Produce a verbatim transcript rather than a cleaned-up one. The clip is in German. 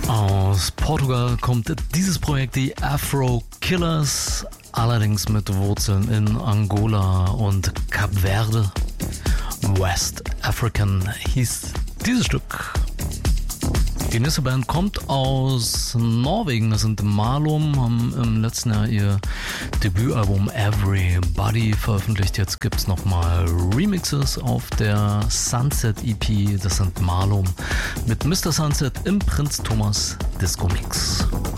Aus Portugal kommt dieses Projekt, die Afro Killers, allerdings mit Wurzeln in Angola und Kap Verde. West African hieß dieses Stück. Die nächste Band kommt aus Norwegen, das sind Malum, haben im letzten Jahr ihr Debütalbum Everybody veröffentlicht. Jetzt gibt es nochmal Remixes auf der Sunset E P, das sind Malum mit Mister Sunset im Prinz Thomas Disco Mix.